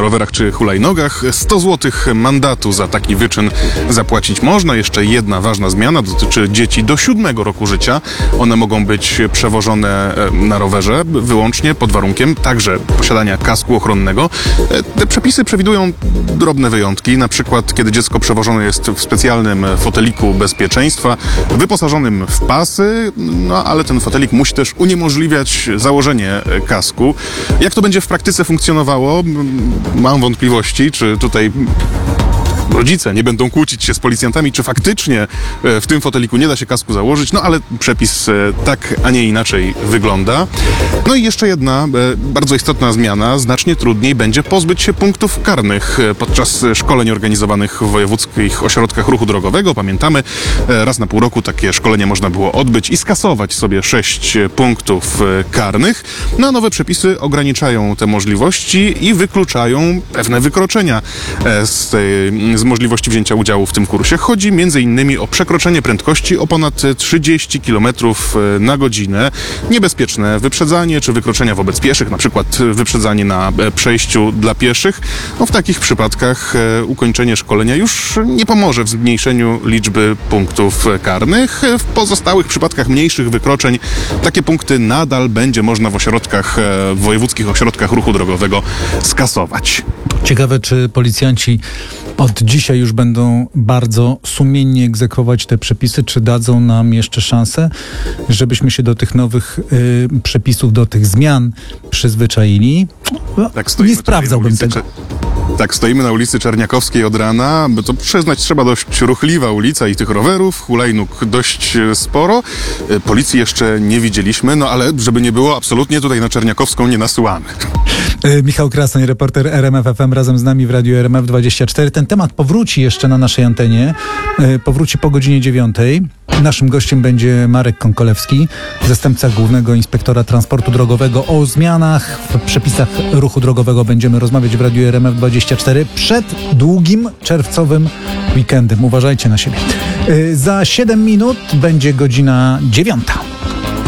rowerach czy hulajnogach. 100 zł mandatu za taki wyczyn zapłacić można. Jeszcze jedna ważna zmiana dotyczy dzieci do 7 roku życia. One mogą być przewożone na rowerze wyłącznie pod warunkiem także posiadania kasku ochronnego. Te przepisy przewidują drobne wyjątki, na przykład kiedy dziecko przewożone jest w specjalnym foteliku bezpieczeństwa, wyposażonym w pasy, no ale ten fotelik musi też uniemożliwiać założenie kasku. Jak to będzie w praktyce funkcjonowało? Mam wątpliwości, czy tutaj rodzice nie będą kłócić się z policjantami, czy faktycznie w tym foteliku nie da się kasku założyć, no ale przepis tak, a nie inaczej wygląda. No i jeszcze jedna bardzo istotna zmiana. Znacznie trudniej będzie pozbyć się punktów karnych podczas szkoleń organizowanych w wojewódzkich ośrodkach ruchu drogowego. Pamiętamy, raz na pół roku takie szkolenie można było odbyć i skasować sobie 6 punktów karnych. No a nowe przepisy ograniczają te możliwości i wykluczają pewne wykroczenia z możliwości wzięcia udziału w tym kursie. Chodzi m.in. o przekroczenie prędkości o ponad 30 km na godzinę, niebezpieczne wyprzedzanie czy wykroczenia wobec pieszych, na przykład wyprzedzanie na przejściu dla pieszych. No, w takich przypadkach ukończenie szkolenia już nie pomoże w zmniejszeniu liczby punktów karnych. W pozostałych przypadkach mniejszych wykroczeń takie punkty nadal będzie można w wojewódzkich ośrodkach ruchu drogowego skasować. Ciekawe, czy policjanci od dzisiaj już będą bardzo sumiennie egzekwować te przepisy, czy dadzą nam jeszcze szansę, żebyśmy się do tych nowych przepisów, do tych zmian przyzwyczaili? Nie sprawdzałbym tego. Tak, stoimy na ulicy Czerniakowskiej od rana, bo to przyznać trzeba dość ruchliwa ulica i tych rowerów, hulajnóg dość sporo. Policji jeszcze nie widzieliśmy, no ale żeby nie było, absolutnie tutaj na Czerniakowską nie nasyłamy. Michał Krasoń, reporter RMF FM, razem z nami w Radiu RMF24. Ten temat powróci jeszcze na naszej antenie, powróci po godzinie 9. Naszym gościem będzie Marek Konkolewski, zastępca Głównego Inspektora Transportu Drogowego. O zmianach w przepisach ruchu drogowego będziemy rozmawiać w Radiu RMF24 przed długim czerwcowym weekendem. Uważajcie na siebie. Za 7 minut będzie godzina 9.